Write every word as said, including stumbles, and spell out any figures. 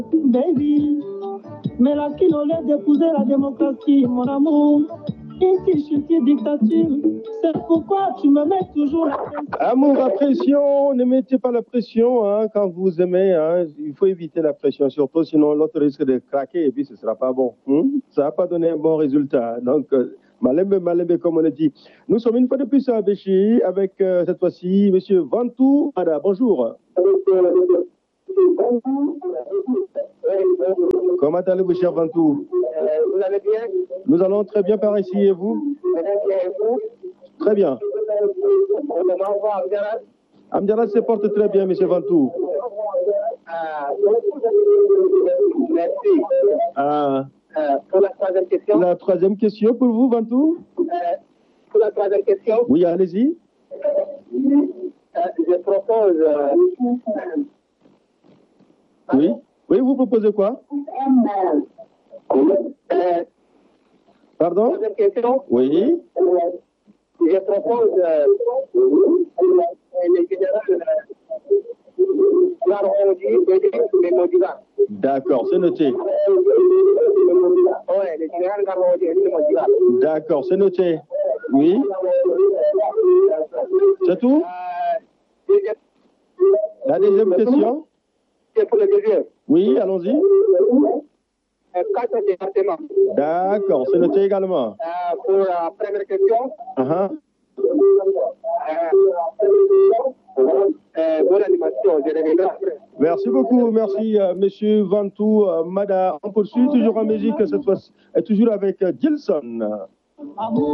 Baby, mais la qui au lieu d'épouser la démocratie, mon amour, une dictature, c'est pourquoi tu me mets toujours la pression. Amour à pression, ne mettez pas la pression hein, quand vous aimez. Hein, il faut éviter la pression, surtout sinon l'autre risque de craquer et puis ce ne sera pas bon. Hein? Ça ne va pas donner un bon résultat. Donc, euh, malembe, malembe, comme on le dit. Nous sommes une fois de plus à Béchi avec euh, cette fois-ci M. Vantou Ada. Bonjour. Comment allez-vous, cher Vantou? Vous allez bien? Nous allons très bien par ici et vous? Très bien. Amdiarat se porte très bien, M. Vantou. Ah, merci. Ah. Euh, pour la troisième question. La troisième question pour vous, Vantou? Euh, pour la troisième question. Oui, allez-y. Euh, je propose. Euh... Oui. Oui, vous proposez quoi? Euh, Pardon? Troisième question. Oui. Je propose euh, le général Garondi de Modiba. D'accord, c'est noté. Oui, le général Garondi de Modiba. D'accord, c'est noté. Oui. C'est tout? Euh, La deuxième question? C'est pour le deuxième. Oui, allons-y. Quatre départements. D'accord, c'est noté également. Euh, pour la première question. Uh-huh. Euh, bonne animation, je reviendrai après. Merci beaucoup, merci euh, Monsieur Vantou euh, Mada. On poursuit toujours en musique cette fois-ci, et toujours avec euh, Gilson.